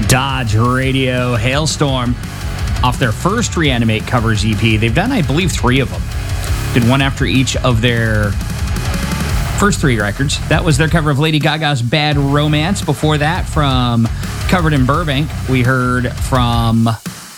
Dodge Radio Hailstorm off their first Reanimate covers EP. They've done, I believe, 3 of them. Did one after each of their first 3 records. That was their cover of Lady Gaga's Bad Romance. Before that, from Covered in Burbank, we heard from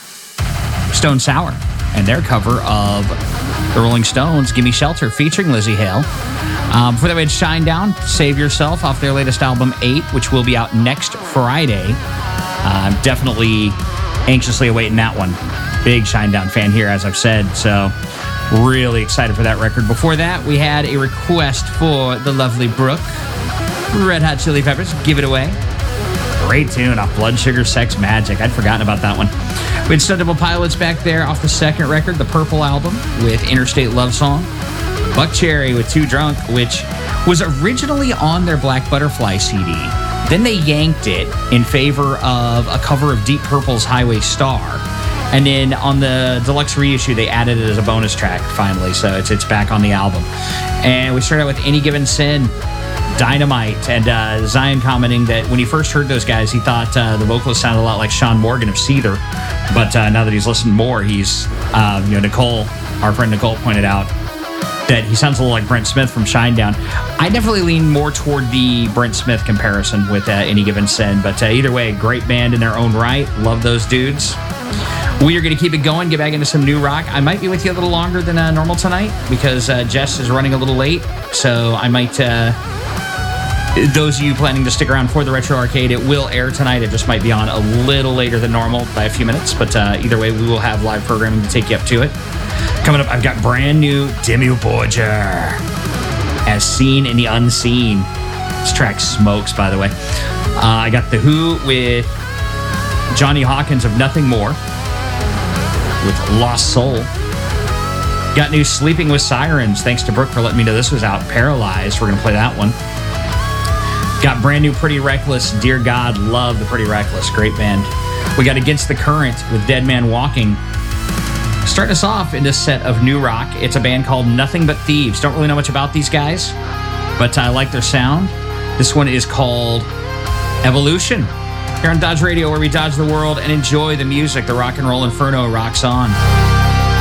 Stone Sour and their cover of the Rolling Stones' Gimme Shelter featuring Lizzie Hale. Before that, we had Shinedown, Save Yourself, off their latest album, 8, which will be out next Friday. I'm definitely anxiously awaiting that one. Big Shinedown fan here, as I've said, so really excited for that record. Before that, we had a request for the lovely Brooke, Red Hot Chili Peppers, Give It Away. Great tune off Blood Sugar Sex Magic. I'd forgotten about that one. We had Stone Temple Pilots back there off the second record, the Purple Album, with Interstate Love Song. Buck Cherry with Too Drunk, which was originally on their Black Butterfly CD. Then they yanked it in favor of a cover of Deep Purple's Highway Star. And then on the deluxe reissue, they added it as a bonus track finally, so it's back on the album. And we started out with Any Given Sin, Dynamite, and Zion commenting that when he first heard those guys, he thought the vocalist sounded a lot like Sean Morgan of Seether. But now that he's listened more, he's, Nicole, our friend Nicole pointed out that he sounds a little like Brent Smith from Shinedown. I definitely lean more toward the Brent Smith comparison with Any Given Sin. But either way, great band in their own right. Love those dudes. We are going to keep it going, get back into some new rock. I might be with you a little longer than normal tonight because Jess is running a little late. So I might, those of you planning to stick around for the Retro Arcade, it will air tonight. It just might be on a little later than normal by a few minutes. But either way, we will have live programming to take you up to it. Coming up, I've got brand new Dimmu Borgir, As Seen in the Unseen. This track smokes, by the way. I got The Who with Johnny Hawkins of Nothing More with Lost Soul. Got new Sleeping with Sirens. Thanks to Brooke for letting me know this was out. Paralyzed. We're going to play that one. Got brand new Pretty Reckless. Dear God, love the Pretty Reckless. Great band. We got Against the Current with Dead Man Walking. Start us off in this set of new rock. It's a band called Nothing But Thieves. Don't really know much about these guys, but I like their sound. This one is called Evolution. Here on Dodge Radio, where we dodge the world and enjoy the music. The Rock and Roll Inferno rocks on.